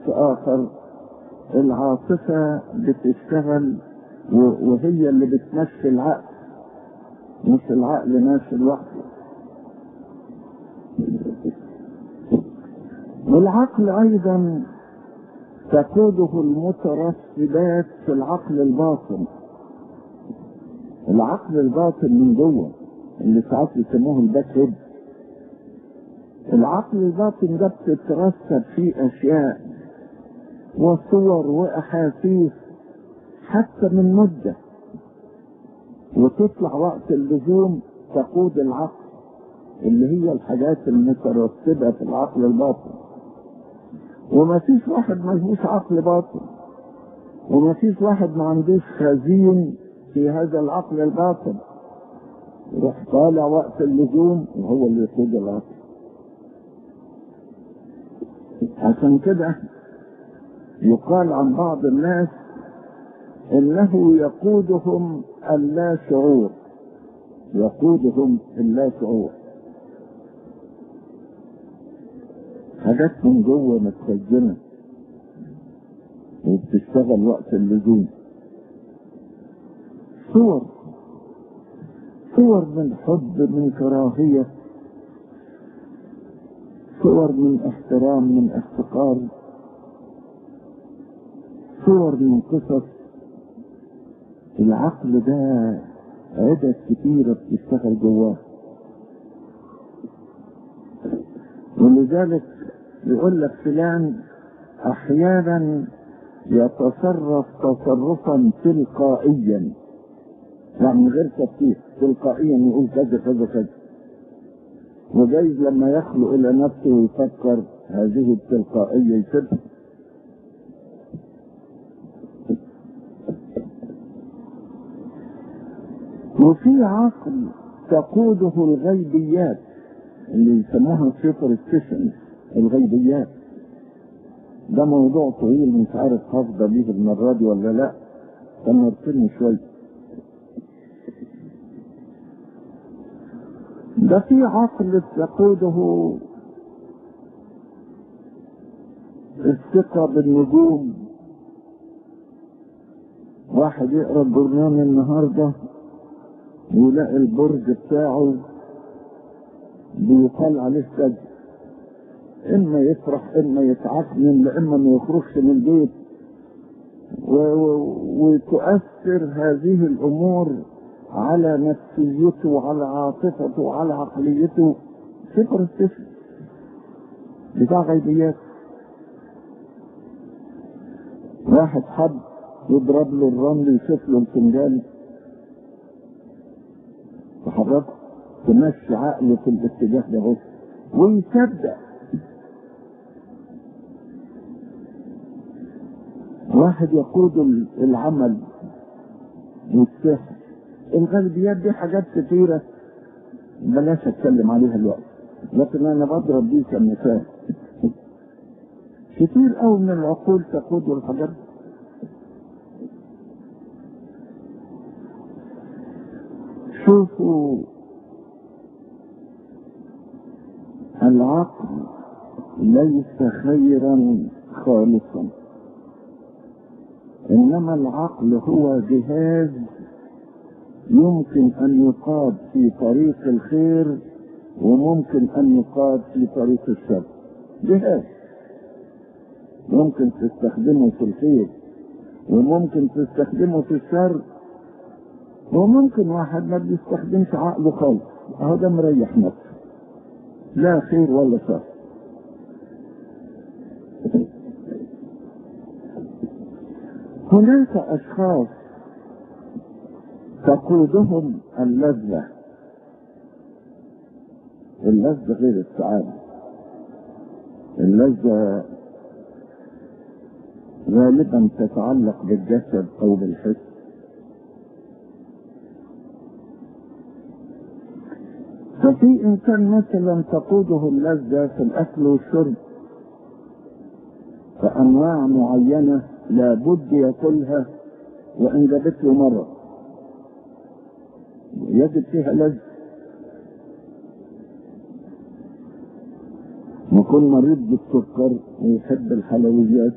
آخر العاطفة بتشتغل وهي اللي بتمشي العقل، مش العقل ماشي لوحده. والعقل أيضا تقوده المترسبات في العقل الباطن. العقل الباطن من جوه اللي ساعات يسموه الباك هيد. العقل الباطن ده بتترسب فيه أشياء وصور وأحاسيس حتى من مدة، وتطلع وقت اللزوم تقود العقل، اللي هي الحاجات المترتبة في العقل الباطن. وما فيش واحد ما فيش عقل باطن، وما فيش واحد ما عندوش خزين في هذا العقل الباطن، يروح طالع وقت اللزوم وهو اللي يقود العقل. عشان كده يقال عن بعض الناس انه يقودهم اللا شعور، يقودهم اللا شعور، حاجات من جوه متخزنه وبتشتغل وقت اللزوم. صور من حب، من كراهيه، صور من احترام، من احتقار، صور من قصص. العقل ده عدد كتيرة بتشتغل جواه، ولذلك يقول لك فلان احيانا يتصرف تصرفا تلقائيا، يعني من غير تفكير، تلقائيا يقول كذا كذا كذا، وجايز لما يخلق الى نفسه ويفكر هذه التلقائية يسيبها. وفي عقل تقوده الغيبيات اللي يسموها سوبرستيشن، الغيبيات. ده موضوع طويل مش عارف هفضل بيه المرة دي ولا لا، تمرتني شوية. ده في عقل تقوده الثقة بالنجوم. واحد يقرأ البرنامج النهارده ويلاقي البرج بتاعه بيقال عليه كذا، اما يفرح اما يتعكنن، لاما ما يخرجش من البيت، وتؤثر هذه الامور على نفسيته وعلى عاطفته وعلى عقليته. صفر الصفر بتاع غيبيات. واحد حب يضرب له الرمل يشوف له الفنجان، تحركه تمشي عقله في الاتجاه ده بس ويصدق. واحد يقود العمل والسحر. الغيبيات دي حاجات كثيرة بلاش اتكلم عليها الوقت، لكن انا بضرب دي كمثال. كتير قوي من العقول تقود الحاجات. شوفوا العقل ليس خيرا خالصا، انما العقل هو جهاز يمكن ان يقاد في طريق الخير وممكن ان يقاد في طريق الشر. جهاز ممكن تستخدمه في الخير وممكن تستخدمه في الشر، وممكن واحد ما بيستخدمش عقله خالص، اهو ده مريح نفسه، لا خير ولا شر. هناك اشخاص تقودهم اللذة. اللذة غير السعادة. اللذة غالبا تتعلق بالجسد او بالحس. ففي انسان مثلا تقوده اللذة في الاكل والشرب، فانواع معينة لابد ياكلها وان جابت له مرة يجد فيها لذة. يكون مريض بالسكر ويحب الحلويات